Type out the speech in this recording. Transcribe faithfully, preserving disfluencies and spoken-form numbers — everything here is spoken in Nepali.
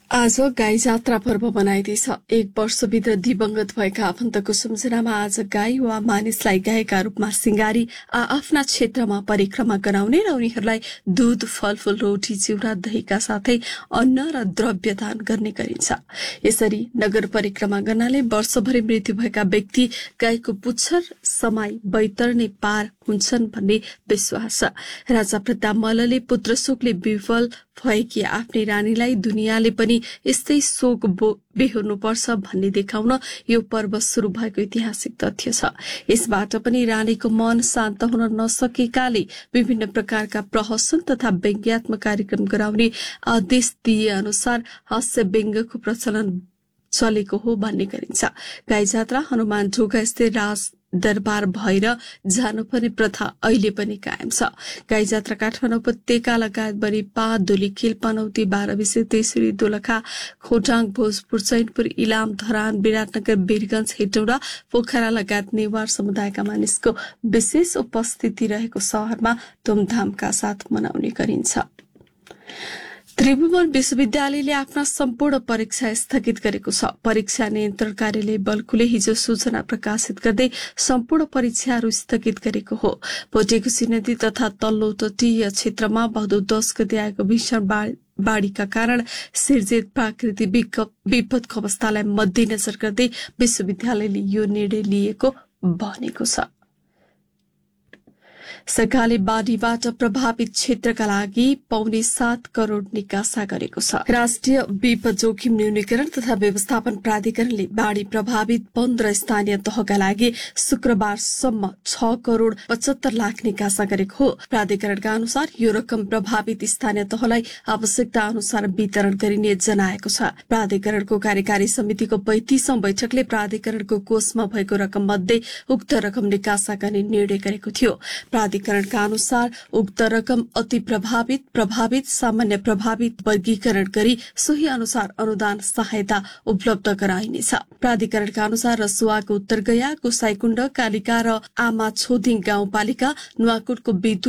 आज गाई जात्रा पर्व मनाइँदैछ। एक वर्षभित्र दिवंगत भएका आफन्तको सम्झनामा आज गाई वा मानिसलाई गाईका रूपमा सिंगारी आ आफ्ना क्षेत्रमा परिक्रमा गराउने र उनीहरूलाई दूध, फलफूल, रोटी, चिउरा, दहीका साथै अन्न र द्रव्य दान गर्ने गरिन्छ। यसरी नगर परिक्रमा गर्नाले वर्षभरि मृत्यु भएका व्यक्ति गाईको पुच्छर समाई बैतरने पार हुन्छन् भन्ने विश्वास छ। राजा प्रताप मल्लले पुत्र शोकले विफल भएकी आफ्नै रानीलाई दुनियाँले पनि यस्तै शोक बेहोर्नुपर्छ भन्ने देखाउन यो पर्व शुरू भएको ऐतिहासिक तथ्य छ। यसबाट पनि रानीको मन शान्त हुन नसकेकाले विभिन्न प्रकारका प्रहसन तथा व्यङ्ग्यात्मक कार्यक्रम गराउने आदेश दिए अनुसार हास्य व्यङ्ग्यको प्रचलन चलेको हो भन्ने गरिन्छ। गाई जात्रा हनुमान ढोका स्थित राज दरबार भएर जानुपर्ने प्रथा अहिले पनि कायम छ। गाई जात्रा काठमाडौँ उपत्यका लगायत बरिपा, धुलीखेल, पनौती, बाह्रविसे, त्रिशुली, दोलखा, खोटाङ, भोजपुर, चैनपुर, इलाम, धरान, विराटनगर, वीरगंज, हेटौडा, पोखरा लगायत नेवार समुदायका मानिसको विशेष उपस्थिति रहेको शहरमा धुमधामका साथ मनाउने गरिन्छ। त्रिभुवन विश्वविद्यालयले आफ्ना सम्पूर्ण परीक्षा स्थगित गरेको छ। परीक्षा नियन्त्रण कार्यालय बल्कुले हिजो सूचना प्रकाशित गर्दै सम्पूर्ण परीक्षाहरू स्थगित गरेको हो। भोटेकुसी नदी तथा तल्लो तटीय क्षेत्रमा भदौ दश गते आएको भीषण बाढ़ीका कारण सिर्जित प्राकृतिक विपदको अवस्थालाई मध्यनजर गर्दै विश्वविद्यालयले यो निर्णय लिएको भनेको छ। सरकारले बाढ़ीबाट प्रभावित क्षेत्रका लागि पौने सात करोड़ निकासा गरेको छ। राष्ट्रिय विपद जोखिम न्यूनीकरण तथा व्यवस्थापन प्राधिकरणले बाढ़ी प्रभावित पन्ध्र स्थानीय तहका लागि शुक्रबारसम्म छ करोड़ पचहत्तर लाख निकासा गरेको हो। प्राधिकरणका अनुसार यो रकम प्रभावित स्थानीय तहलाई आवश्यकता अनुसार वितरण गरिने जनाएको छ। प्राधिकरणको कार्यकारी समितिको पैंतीसौं बैठकले प्राधिकरणको कोषमा भएको रकम मध्ये उक्त रकम निकासा गर्ने निर्णय गरेको थियो। प्राधिकरणका अनुसार उक्त रकम अति प्रभावित, प्रभावित, सामान्य प्रभावित वर्गीकरण गरी सोही अनुसार अनुदान सहायता उपलब्ध गराइनेछ। प्राधिकरणका अनुसार रसुवाको उत्तरगया, गोसाईकुण्ड, कालिका र आमा छोदिङ गाउँपालिका, नुवाकोटको विद्युत